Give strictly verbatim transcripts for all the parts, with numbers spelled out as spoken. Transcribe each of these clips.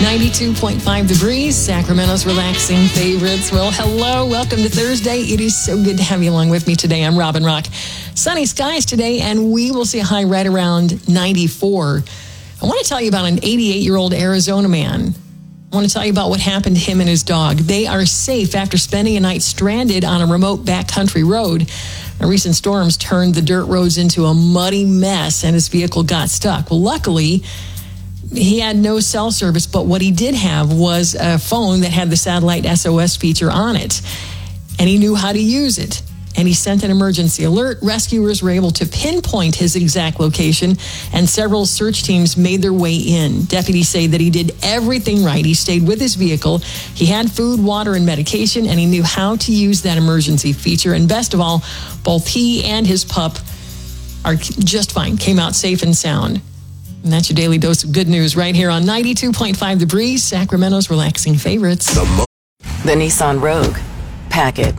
ninety-two point five degrees, Sacramento's relaxing favorites. Well, hello, welcome to Thursday. It is so good to have you along with me today. I'm Robin Rock. Sunny skies today, and we will see a high right around ninety-four. I want to tell you about an eighty-eight-year-old Arizona man. I want to tell you about what happened to him and his dog. They are safe after spending a night stranded on a remote backcountry road. A recent storms turned the dirt roads into a muddy mess, and his vehicle got stuck. Well, luckily, he had no cell service, but what he did have was a phone that had the satellite S O S feature on it, and he knew how to use it. And he sent an emergency alert. Rescuers were able to pinpoint his exact location, and several search teams made their way in. Deputies say that he did everything right. He stayed with his vehicle. He had food, water, and medication, and he knew how to use that emergency feature. And best of all, both he and his pup are just fine, came out safe and sound. And that's your daily dose of good news right here on ninety-two point five The Breeze, Sacramento's relaxing favorites. The, mo- the Nissan Rogue. Pack it.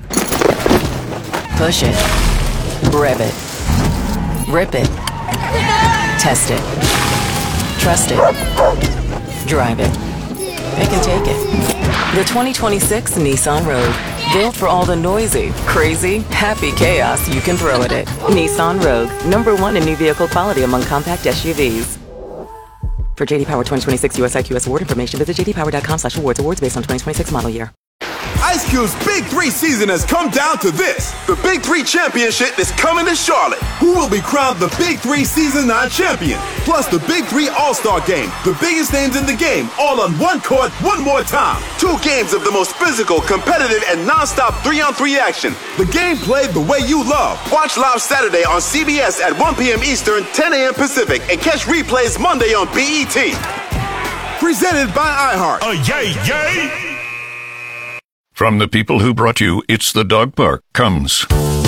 Push it. Rev it. Rip it. Test it. Trust it. Drive it. Pick and take it. The twenty twenty-six Nissan Rogue. Built for all the noisy, crazy, happy chaos you can throw at it. Nissan Rogue. Number one in new vehicle quality among compact S U Vs. For J D Power twenty twenty-six U S I Q S award information, visit j d power dot com slash awards. Awards based on twenty twenty-six model year. Ice Cube's Big Three season has come down to this. The Big Three Championship is coming to Charlotte. Who will be crowned the Big Three Season nine champion? Plus the Big Three All-Star Game. The biggest names in the game, all on one court, one more time. Two games of the most physical, competitive, and non-stop three-on-three action. The game played the way you love. Watch live Saturday on C B S at one p.m. Eastern, ten a.m. Pacific, and catch replays Monday on B E T. Presented by iHeart. Oh, yay, yay! From the people who brought you It's the Dog Park comes